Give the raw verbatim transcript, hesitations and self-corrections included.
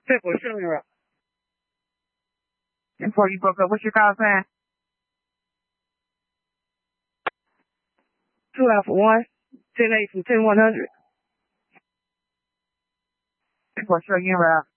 Before showing her up. Before you broke up, what's your call sign? Two Alpha One, ten eight from ten one hundred. Before sure you were up.